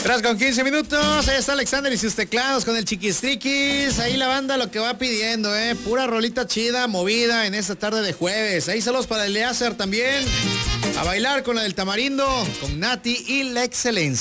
3:15. Ahí está Alexander y sus teclados con el Chiquistriquis. Ahí la banda lo que va pidiendo, pura rolita chida, movida en esta tarde de jueves. Ahí saludos para el Eleazar también. A bailar con la del Tamarindo, con Nati y la Excelencia.